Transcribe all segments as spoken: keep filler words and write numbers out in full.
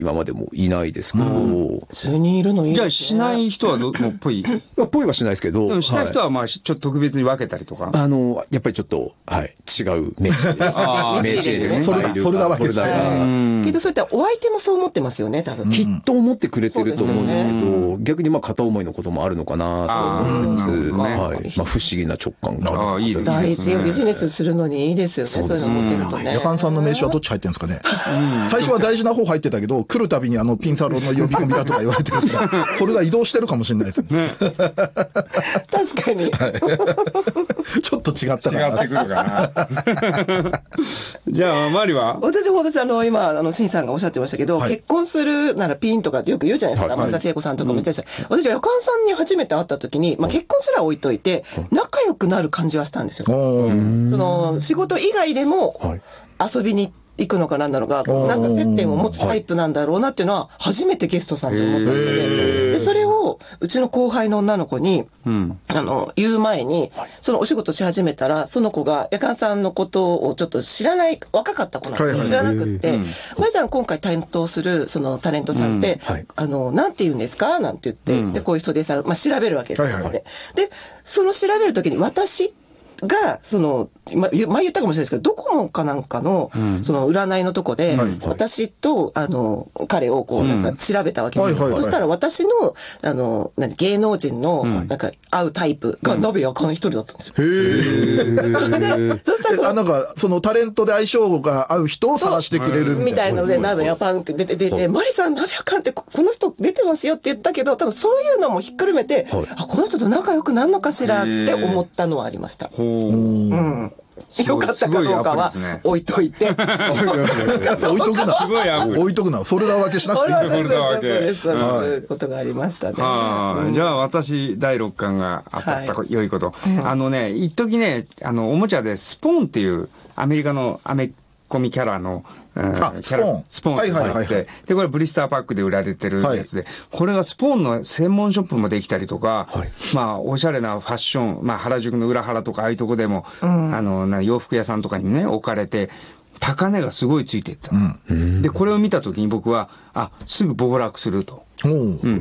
今までもいないですけど、うん、 数人いるのいいですね。 じゃあしない人はどもうぽいぽいはしないですけど、 でもした人はまあちょっと特別に分けたりとか、 はい、あのやっぱりちょっと、はい、違う名刺で名刺でね、 フォルダフォルダ分けがけどそういったお相手もそう思ってますよね、多分きっと思ってくれてると思うんですけど、ね、逆にまあ片思いのこともあるのかなと思いつつ、はい、まあ、不思議な直感がある。 いいですね、 大事をビジネスするのにいいですよね、そういうの持ってるとね。 夜間さんの名刺はどっち入ってるんですかね。最初は大事な方入ってたけど、来るたびにあのピンサロの呼び込みだとか言われてるから、フォルダ移動してるかもしれないですね。ね確かに、はい、 ちょっと違ったかな。 違ってくるかな。じゃあマリは？ 私も私あの今あのシンさんがおっしゃってましたけど、はい、結婚するならピンとかってよく言うじゃないですか。松田聖子さんとかも言ってたし、うん、私は夜間さんに初めて会った時に、まあ、結婚すら置いといて、はい、仲良くなる感じはしたんですよ。その仕事以外でも遊びに行って行くのかなんだろうが、なんか接点を持つタイプなんだろうなっていうのは初めてゲストさんと思ったので、でそれをうちの後輩の女の子に、うん、あの言う前に、そのお仕事し始めたら、その子が夜間さんのことをちょっと知らない、若かった子なんです、知らなくって、まいさん今回担当するそのタレントさんって、うんはい、あのなんて言うんですかなんて言って、うん、でこういう人でさ、まあ、調べるわけです、はいはいはい、でその調べるときに私がそのま前言ったかもしれないですけど、ドコモかなんかの、うん、その占いのとこで、はい、私とあの彼をこうなんか調べたわけですよ、うんはいはいはい、そしたら私のあの何芸能人のなんか会うタイプが鍋やかん一人だったんですよ。へえ。そしたらそのなんかそのタレントで相性が合う人を探してくれるみたいなので、鍋やパンって出て出て、マリさん鍋やかんってこの人出てますよって言ったけど、多分そういうのもひっくるめて、はい、あこの人と仲良くなるのかしらって思ったのはありました。うん。よかったかどうかは置いといて。置いとくな。すごいアプリ。置いとくな。フォルダ分けしなくていい。フォルダ分け。 そういうことがありましたね。 じゃあ私だいろっかんが当たった良いこと。あのね、一時ね、あのおもちゃでスポーンっていうアメリカのアメコミキャラのあスポーンスポーンって言って、でこれブリスターパックで売られてるやつで、はい、これがスポーンの専門ショップもできたりとか、はい、まあおしゃれなファッション、まあ原宿の裏原とかああいうとこでも、うん、あのな洋服屋さんとかにね置かれて高値がすごいついていった、うん、でこれを見た時に僕はあすぐ暴落すると、うん、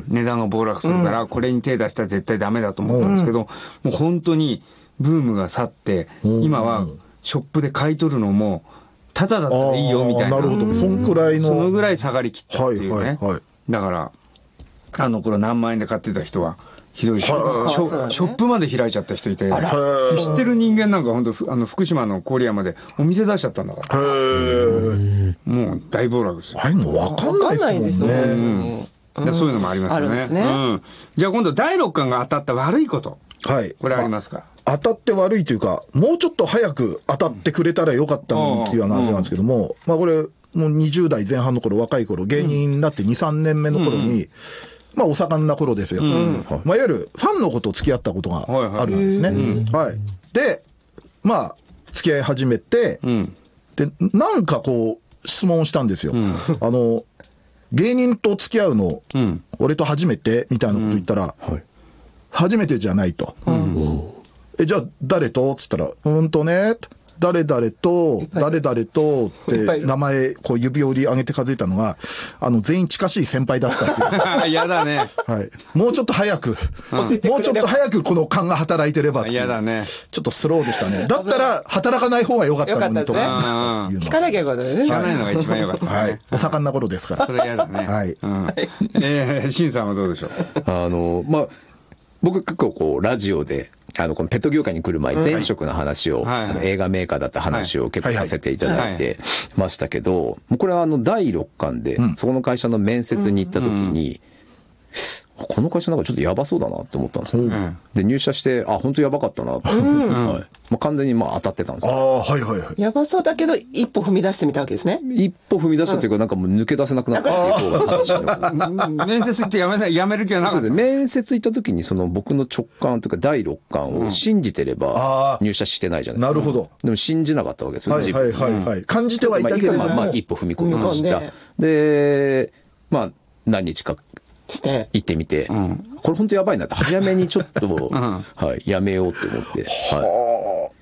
値段が暴落するから、うん、これに手出したら絶対ダメだと思ったんですけど、うん、もう本当にブームが去って、うん、今はショップで買い取るのもただだったらいいよみたいな。 なるほど。そんくらいの。 そのぐらい下がりきったっていうね。はいはいはい、だから、あの頃何万円で買ってた人は、ひどいし、ショ、ショップまで開いちゃった人いて、知ってる人間なんか本当あの福島の郡山でお店出しちゃったんだから。へもう大暴落ですよ。 ああいうの分かんないですもんね。 うんうん、そういうのもありますよね。ねうん、じゃあ今度だいろっかんが当たった悪いこと。はい。これありますか？ 当たって悪いというか、もうちょっと早く当たってくれたらよかったのにっていう話なんですけども、まあこれ、もうにじゅう代前半の頃、若い頃、芸人になってに、さんねんめの頃に、まあお盛んな頃ですよ。まあいわゆるファンの子と付き合ったことがあるんですね。はい。で、まあ、付き合い始めて、で、なんかこう、質問したんですよ。あの、芸人と付き合うの、俺と初めてみたいなこと言ったら、初めてじゃないと。え、じゃあ誰とつったら、うんとね、誰々と、誰々とって名前、こう指折り上げて数えたのが、あの、全員近しい先輩だったっていう。 やだね。 はい。もうちょっと早く、うん、もうちょっと早くこの勘が働いてればっていう。 やだね。 ちょっとスローでしたね。だったら、働かない方が良かったのにとか。聞かなきゃよかったね。 聞かないのが一番良かったね。 はい。お盛んな頃ですから。 それやだね。 はい。 うん、えー、シンさんはどうでしょう？ あの、まあ、僕結構こう、ラジオで、あの、このペット業界に来る前、前職の話を、はい、あの映画メーカーだった話を結構させていただいてましたけど、もうこれはあの、だいろっかんで、うん、そこの会社の面接に行った時に、うん、この会社なんかちょっとやばそうだなって思ったんですよ。うん、で、入社して、あ、本当やばかったなって、うんはいまあ、完全にまあ当たってたんですよ。 ああ、はいはいはい。 やばそうだけど、一歩踏み出してみたわけですね。 一歩踏み出したというか、なんかもう抜け出せなくなったっていう話の。面接行ってやめない、やめる気はなかった。 そうですね。面接行った時に、その僕の直感というか、だいろっかんを信じてれば、入社してないじゃないですか。 なるほど。 でも信じなかったわけですよ。 はいはいはいはい。感じてはいたけど、 まあ、まあ、一歩踏み込みました。で、まあ、何日か。して行ってみて、うん、これ本当やばいなって早めにちょっと、うん、はいやめようと思って、は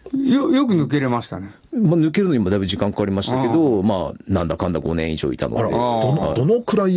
よ、よく抜けれましたね。 まあ、抜けるのにもだいぶ時間かかりましたけど、まあ、なんだかんだごねん以上いたので。 あら、どの、どのくらい